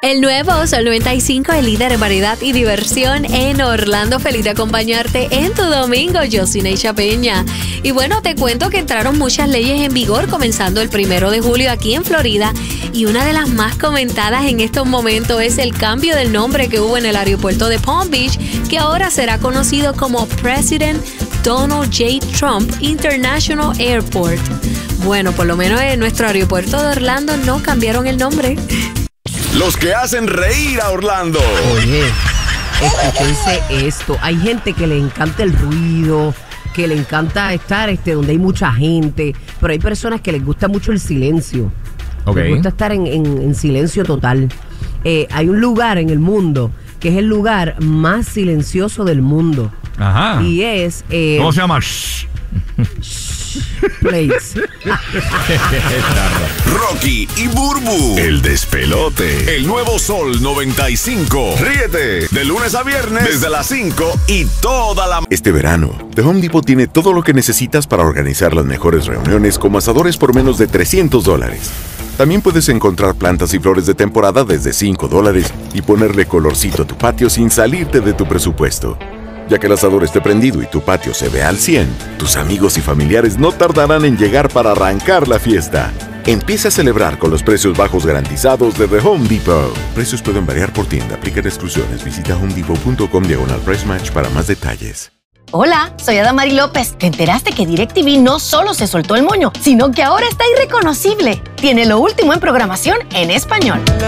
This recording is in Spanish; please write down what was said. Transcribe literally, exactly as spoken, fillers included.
El nuevo Sol noventa y cinco, el líder en variedad y diversión en Orlando. Feliz de acompañarte en tu domingo. Yo soy Neisha Peña. Y bueno, te cuento que entraron muchas leyes en vigor comenzando el primero de julio aquí en Florida. Y una de las más comentadas en estos momentos es el cambio del nombre que hubo en el aeropuerto de Palm Beach, que ahora será conocido como President Donald J. Trump International Airport. Bueno, por lo menos en nuestro aeropuerto de Orlando no cambiaron el nombre. Los que hacen reír a Orlando. Oye, escúchense esto. Hay gente que le encanta el ruido, que le encanta estar este, donde hay mucha gente, pero hay personas que les gusta mucho el silencio. Okay. Les gusta estar en, en, en silencio total. Eh, hay un lugar en el mundo que es el lugar más silencioso del mundo. Ajá. Y es... Eh, ¿Cómo se llama? Shh. Place. Rocky y Burbu, el despelote. El nuevo Sol noventa y cinco. Ríete de lunes a viernes desde las cinco y toda la... Este verano, The Home Depot tiene todo lo que necesitas para organizar las mejores reuniones como asadores por menos de trescientos dólares. También puedes encontrar plantas y flores de temporada desde cinco dólares y ponerle colorcito a tu patio sin salirte de tu presupuesto. Ya que el asador esté prendido y tu patio se ve al cien, tus amigos y familiares no tardarán en llegar para arrancar la fiesta. Empieza a celebrar con los precios bajos garantizados de The Home Depot. Precios pueden variar por tienda. Aplican exclusiones. Visita homedepot punto com diagonal price match para más detalles. Hola, soy Adamari López. ¿Te enteraste que DirecTV no solo se soltó el moño, sino que ahora está irreconocible? Tiene lo último en programación en español.